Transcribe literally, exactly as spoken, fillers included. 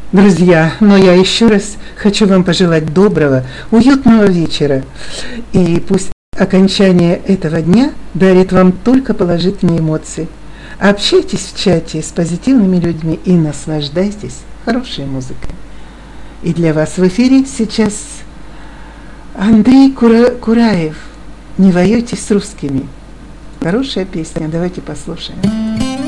Друзья, но я еще раз хочу вам пожелать доброго, уютного вечера. И пусть окончание этого дня дарит вам только положительные эмоции. Общайтесь в чате с позитивными людьми и наслаждайтесь хорошей музыкой. И для вас в эфире сейчас Андрей Кура- Кураев. Не воюйте с русскими. Хорошая песня, давайте послушаем.